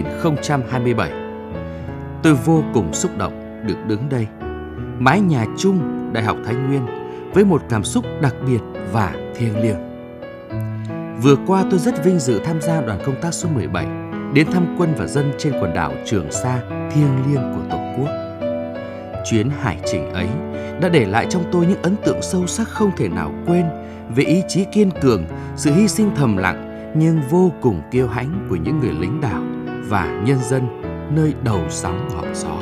2027. Tôi vô cùng xúc động được đứng đây, mái nhà chung Đại học Thái Nguyên, với một cảm xúc đặc biệt và thiêng liêng. Vừa qua tôi rất vinh dự tham gia đoàn công tác số 17 đến thăm quân và dân trên quần đảo Trường Sa thiêng liêng của Tổ quốc. Chuyến hải trình ấy đã để lại trong tôi những ấn tượng sâu sắc không thể nào quên về ý chí kiên cường, sự hy sinh thầm lặng nhưng vô cùng kiêu hãnh của những người lính đảo và nhân dân nơi đầu sóng ngọn gió.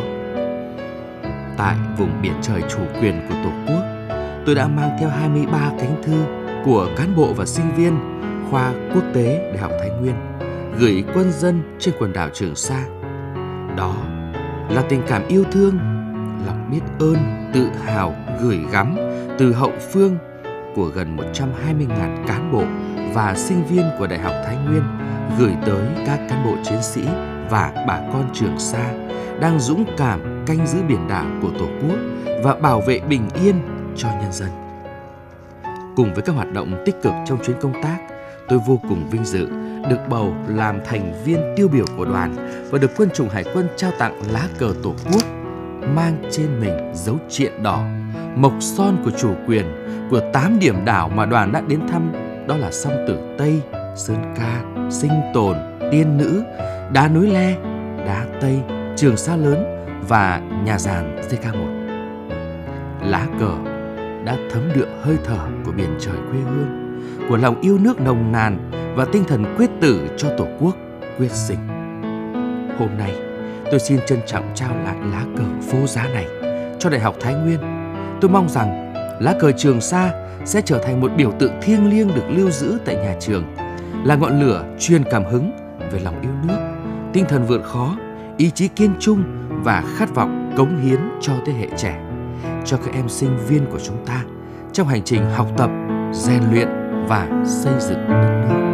Tại vùng biển trời chủ quyền của Tổ quốc, tôi đã mang theo 23 cánh thư của cán bộ và sinh viên khoa quốc tế Đại học Thái Nguyên gửi quân dân trên quần đảo Trường Sa. Đó là tình cảm yêu thương, lòng biết ơn, tự hào gửi gắm từ hậu phương của gần 120.000 cán bộ và sinh viên của Đại học Thái Nguyên gửi tới các cán bộ chiến sĩ và bà con Trường Sa đang dũng cảm canh giữ biển đảo của Tổ quốc và bảo vệ bình yên cho nhân dân. Cùng với các hoạt động tích cực trong chuyến công tác, tôi vô cùng vinh dự được bầu làm thành viên tiêu biểu của đoàn và được Quân chủng Hải quân trao tặng lá cờ Tổ quốc mang trên mình dấu triện đỏ, mộc son của chủ quyền của 8 điểm đảo mà đoàn đã đến thăm, đó là Song Tử Tây, Sơn Ca, Sinh Tồn, Tiên Nữ, Đá Núi Le, Đá Tây, Trường Sa Lớn và nhà giàn JK1. Lá cờ đã thấm đượm hơi thở của biển trời quê hương, của lòng yêu nước nồng nàn và tinh thần quyết tử cho Tổ quốc quyết sinh. Hôm nay, tôi xin trân trọng trao lại lá cờ vô giá này cho Đại học Thái Nguyên. Tôi mong rằng lá cờ Trường Sa sẽ trở thành một biểu tượng thiêng liêng được lưu giữ tại nhà trường, là ngọn lửa truyền cảm hứng về lòng yêu nước, tinh thần vượt khó, ý chí kiên trung và khát vọng cống hiến cho thế hệ trẻ, cho các em sinh viên của chúng ta trong hành trình học tập, rèn luyện và xây dựng đất nước.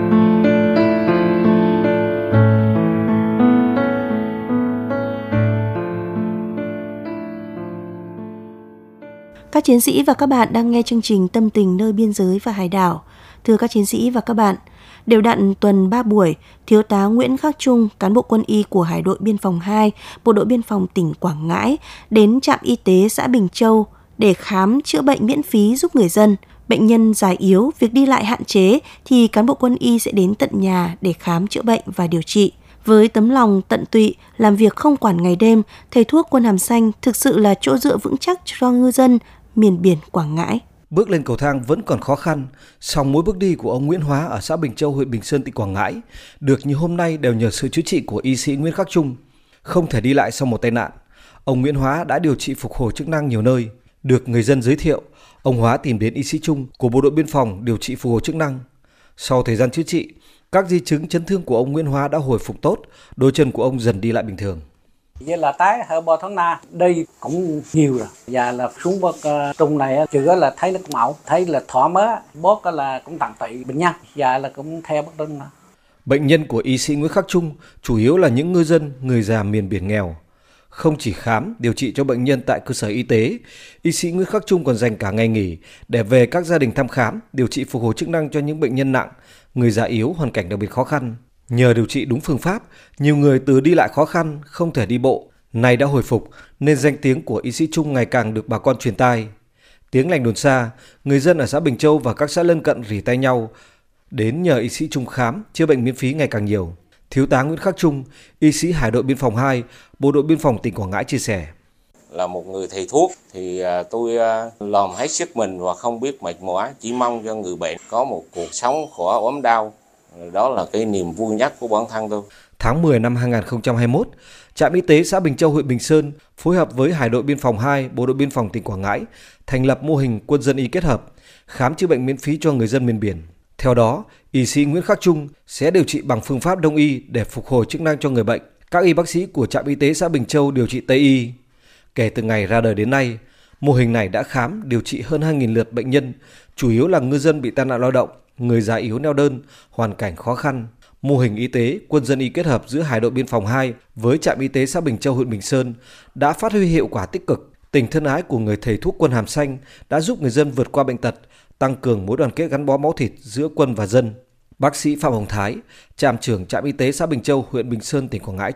Các chiến sĩ và các bạn đang nghe chương trình Tâm tình nơi biên giới và hải đảo. Thưa các chiến sĩ và các bạn, đều đặn tuần 3 buổi, Thiếu tá Nguyễn Khắc Trung, cán bộ quân y của Hải đội Biên phòng 2, Bộ đội Biên phòng tỉnh Quảng Ngãi, đến trạm y tế xã Bình Châu để khám chữa bệnh miễn phí giúp người dân. Bệnh nhân già yếu, việc đi lại hạn chế thì cán bộ quân y sẽ đến tận nhà để khám chữa bệnh và điều trị. Với tấm lòng tận tụy, làm việc không quản ngày đêm, thầy thuốc Quân Hàm Xanh thực sự là chỗ dựa vững chắc cho ngư dân miền biển Quảng Ngãi. Bước lên cầu thang vẫn còn khó khăn, song mỗi bước đi của ông Nguyễn Hóa ở xã Bình Châu, huyện Bình Sơn, tỉnh Quảng Ngãi được như hôm nay đều nhờ sự chữa trị của y sĩ Nguyễn Khắc Trung. Không thể đi lại sau một tai nạn, ông Nguyễn Hóa đã điều trị phục hồi chức năng nhiều nơi. Được người dân giới thiệu, ông Hóa tìm đến y sĩ Trung của Bộ đội Biên phòng điều trị phục hồi chức năng. Sau thời gian chữa trị, các di chứng chấn thương của ông Nguyễn Hóa đã hồi phục tốt, đôi chân của ông dần đi lại bình thường. Vậy là tái hơn 3 tháng nay, đây cũng nhiều rồi. Và là xuống bậc trung này chữa là thấy nó cũng ổn, thấy là thỏa mớ, bớt là cũng tận tụy bệnh nhân, và là cũng theo bác đơn. Bệnh nhân của y sĩ Nguyễn Khắc Trung chủ yếu là những ngư dân, người già miền biển nghèo. Không chỉ khám, điều trị cho bệnh nhân tại cơ sở y tế, y sĩ Nguyễn Khắc Trung còn dành cả ngày nghỉ để về các gia đình thăm khám, điều trị phục hồi chức năng cho những bệnh nhân nặng, người già yếu, hoàn cảnh đặc biệt khó khăn. Nhờ điều trị đúng phương pháp, nhiều người từ đi lại khó khăn, không thể đi bộ, nay đã hồi phục, nên danh tiếng của y sĩ Trung ngày càng được bà con truyền tai. Tiếng lành đồn xa, người dân ở xã Bình Châu và các xã lân cận rỉ tay nhau, đến nhờ y sĩ Trung khám, chữa bệnh miễn phí ngày càng nhiều. Thiếu tá Nguyễn Khắc Trung, y sĩ Hải đội Biên phòng 2, Bộ đội Biên phòng tỉnh Quảng Ngãi chia sẻ. Là một người thầy thuốc thì tôi làm hết sức mình và không biết mệt mỏi, chỉ mong cho người bệnh có một cuộc sống khỏi ốm đau. Đó là cái niềm vui nhất của bản thân tôi. Tháng 10 năm 2021, trạm y tế xã Bình Châu, huyện Bình Sơn phối hợp với Hải đội Biên phòng 2, Bộ đội Biên phòng tỉnh Quảng Ngãi thành lập mô hình quân dân y kết hợp, khám chữa bệnh miễn phí cho người dân miền biển. Theo đó, y sĩ Nguyễn Khắc Trung sẽ điều trị bằng phương pháp đông y để phục hồi chức năng cho người bệnh. Các y bác sĩ của trạm y tế xã Bình Châu điều trị Tây y. Kể từ ngày ra đời đến nay, mô hình này đã khám, điều trị hơn 2.000 lượt bệnh nhân, chủ yếu là ngư dân bị tai nạn lao động, người già yếu neo đơn, hoàn cảnh khó khăn. Mô hình y tế quân dân y kết hợp giữa Hải đội Biên phòng 2 với trạm y tế xã Bình Châu, huyện Bình Sơn đã phát huy hiệu quả tích cực. Tình thân ái của người thầy thuốc Quân Hàm Xanh đã giúp người dân vượt qua bệnh tật, tăng cường mối đoàn kết gắn bó máu thịt giữa quân và dân. Bác sĩ Phạm Hồng Thái, trạm trưởng trạm y tế xã Bình Châu, huyện Bình Sơn, tỉnh Quảng Ngãi